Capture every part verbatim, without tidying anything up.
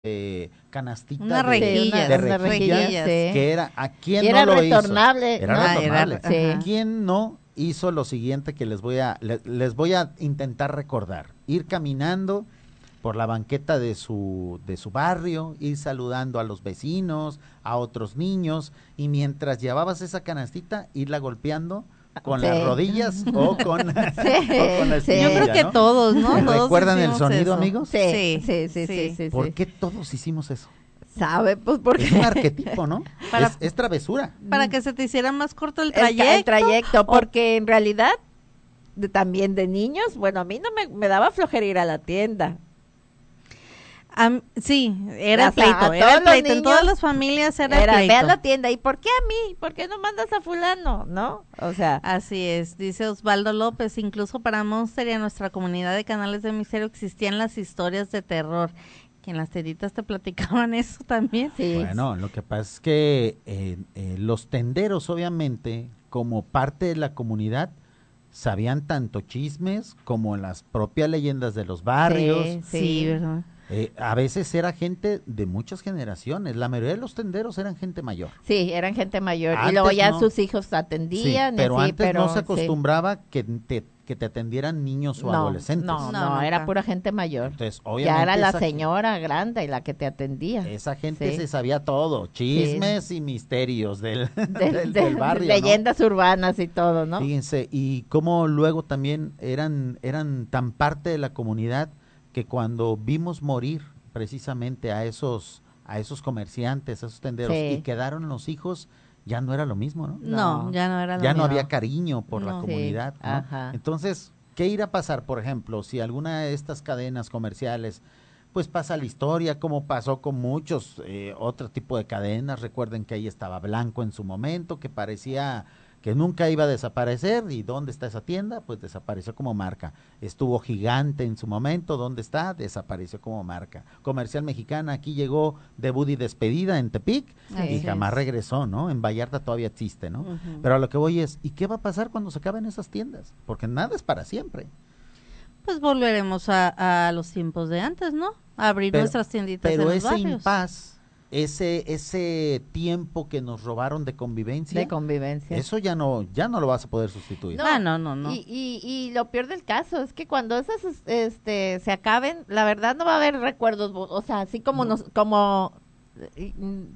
eh, canastita Una de, rejilla, de una rejillas, rejilla, que sí. era, ¿a quién Y no era lo retornable, hizo? Era ¿no? Ah, retornable. era- Sí. ¿Quién no hizo lo siguiente que les voy a, le- les voy a intentar recordar? Ir caminando por la banqueta de su, de su barrio, ir saludando a los vecinos, a otros niños, y mientras llevabas esa canastita, irla golpeando con Sí. las rodillas o con, o con la Sí. espinilla, Yo creo que ¿no? todos, ¿no? Todos ¿Recuerdan el hicimos sonido, eso. amigos? Sí, sí, sí, sí, sí, sí. ¿Por qué todos hicimos eso? ¿Sabe? Pues porque Es un arquetipo, ¿no? Para- es, es travesura. Para que se te hiciera más corto el el, ca- el trayecto. trayecto, porque en realidad de- también de niños, bueno, a mí no me, me daba flojera ir a la tienda. Am- sí, era el O sea, a pleito, era todos el los pleito. En niños todas las familias era, Era, el ve a pleito. la tienda, ¿y por qué a mí? ¿Por qué no mandas a fulano? ¿No? O sea, Así es, dice Osvaldo López, incluso para Monster y a nuestra comunidad de canales de misterio existían las historias de terror, que en las tienditas te platicaban eso también. sí. Bueno, lo que pasa es que eh, eh, los tenderos, obviamente, como parte de la comunidad, sabían tanto chismes como las propias leyendas de los barrios. Sí, Sí, sí. ¿verdad? Eh, a veces era gente de muchas generaciones. La mayoría de los tenderos eran gente mayor. Sí, eran gente mayor. Antes y luego ya no. sus hijos Sí, atendían. y pero así, antes pero, no se sí. acostumbraba que te, que te atendieran niños o No, adolescentes. No, No, no, era nunca. pura gente mayor. Entonces, Ya obviamente, era la esa- señora grande y la que te atendía. Esa gente Sí. se sabía todo, chismes y misterios del, De- del, de- del barrio, ¿no? leyendas urbanas y todo, ¿no? Fíjense, y cómo luego también eran, eran tan parte de la comunidad que cuando vimos morir precisamente a esos, a esos comerciantes, a esos tenderos, Sí. y quedaron los hijos, ya no era lo mismo, ¿no? No, No. ya no era lo Ya no mismo. había cariño por la No. Sí, comunidad, ¿no? ajá. Entonces, ¿qué irá a pasar, por ejemplo, si alguna de estas cadenas comerciales pues pasa la historia, como pasó con muchos eh, otro tipo de cadenas? Recuerden que ahí estaba Blanco en su momento, que parecía que nunca iba a desaparecer. ¿Y dónde está esa tienda? Pues desapareció como marca. Estuvo Gigante en su momento, ¿dónde está? Desapareció como marca. Comercial Mexicana, aquí llegó debut y despedida en Tepic, Así y jamás es. regresó, ¿no? En Vallarta todavía existe, ¿no? Ujú. Pero a lo que voy es, ¿y qué va a pasar cuando se acaben esas tiendas? Porque nada es para siempre. Pues volveremos a, a los tiempos de antes, ¿no? A abrir Pero- nuestras tienditas Pero en los ese barrios. impas, ese ese tiempo que nos robaron de convivencia, De convivencia. eso ya no ya no lo vas a poder sustituir. No, Ah, no, no, no. Y, y, y lo peor del caso es que cuando esas este, se acaben, la verdad no va a haber recuerdos, bo- o sea, así como nos, como eh,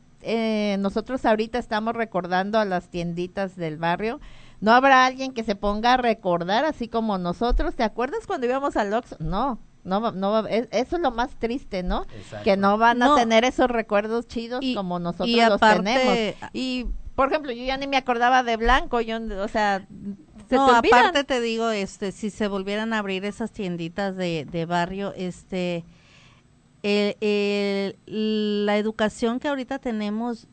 eh, nosotros ahorita estamos recordando a las tienditas del barrio, no habrá alguien que se ponga a recordar así como nosotros. ¿Te acuerdas cuando íbamos al Oxxo? No, no, va- no, va- es- eso es lo más triste, ¿no? Exacto. Que no van No. a tener esos recuerdos chidos Y- como nosotros y los aparte- tenemos. Y, por ejemplo, yo ya ni me acordaba de Blanco, yo, o sea, se No, te olvidan. aparte te digo, este, si se volvieran a abrir esas tienditas de, de barrio, este, el- el- la educación que ahorita tenemos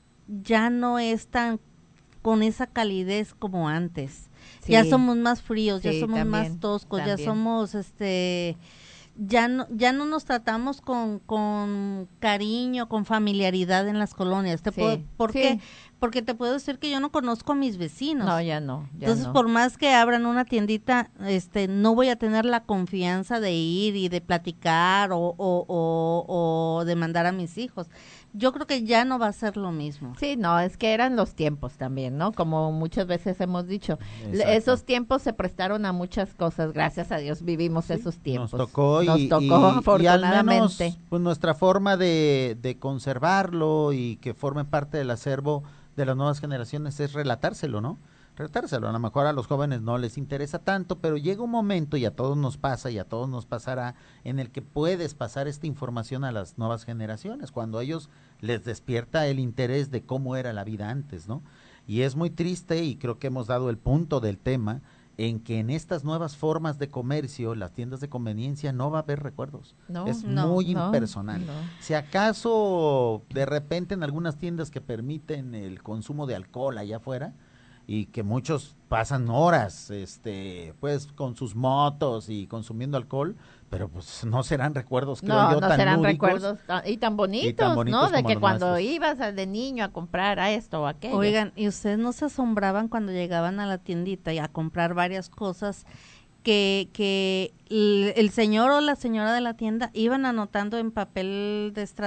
ya no es tan con esa calidez como antes. Ya Sí. somos más fríos, ya Sí, somos más también, toscos, ya también. somos, este, ya no, ya no nos tratamos con, con cariño, con familiaridad en las colonias. Te Sí, puedo- ¿Por sí. qué? Porque te puedo decir que yo no conozco a mis vecinos. No, ya no. Ya Entonces, no. por más que abran una tiendita, este, no voy a tener la confianza de ir y de platicar o, o, o, o de mandar a mis hijos. Yo creo que ya no va a ser lo mismo. Sí, no, es que eran los tiempos también, ¿no? Como muchas veces hemos dicho, Le- Exacto. esos tiempos se prestaron a muchas cosas. Gracias a Dios vivimos Sí, esos tiempos. Nos tocó y, Nos y- tocó, y al menos afortunadamente. pues, nuestra forma de, de conservarlo y que forme parte del acervo de las nuevas generaciones es relatárselo, ¿no? Relatárselo. A lo mejor a los jóvenes no les interesa tanto, pero llega un momento, y a todos nos pasa y a todos nos pasará, en el que puedes pasar esta información a las nuevas generaciones, cuando a ellos les despierta el interés de cómo era la vida antes, ¿no? Y es muy triste, y creo que hemos dado el punto del tema, en que en estas nuevas formas de comercio, las tiendas de conveniencia, no va a haber recuerdos. No, es no, muy no, impersonal. no. Si acaso de repente en algunas tiendas que permiten el consumo de alcohol allá afuera, y que muchos pasan horas este pues con sus motos y consumiendo alcohol, pero pues no serán recuerdos, creo No, yo, no tan serán lúdicos. recuerdos tan- y tan bonitos, bonitos ¿no? De como que los cuando nuestros. ibas a- de niño a comprar a esto o aquello. Oigan, ¿y ustedes no se asombraban cuando llegaban a la tiendita y a comprar varias cosas que, que el, el señor o la señora de la tienda iban anotando en papel de estrato